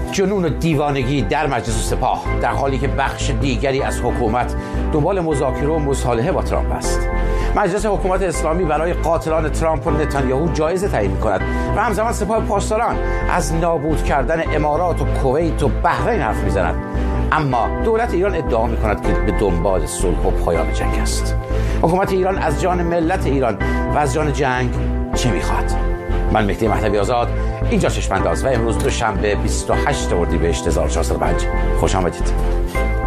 جنون و دیوانگی در مجلس و سپاه، در حالی که بخش دیگری از حکومت دنبال مذاکره و مصالحه با ترامپ است. مجلس حکومت اسلامی برای قاتلان ترامپ و نتانیاهو جایزه تعیین می‌کند و همزمان سپاه پاسداران از نابود کردن امارات و کویت و بحرین حرف می‌زند. اما دولت ایران ادعا می‌کند که به دنبال صلح و پایان جنگ است. حکومت ایران از جان ملت ایران و از جان جنگ چه می‌خواهد؟ من مهدی مهدوی آزاد، اینجا چشم‌انداز، و امروز دوشنبه 28 اردیبهشت 1405. خوش آمدید.